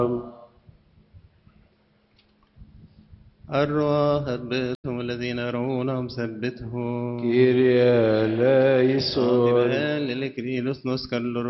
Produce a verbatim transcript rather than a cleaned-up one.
الرواح ثبتهم الذين يرونهم ثبتهم كيريا ليسون للكريلوس نسكر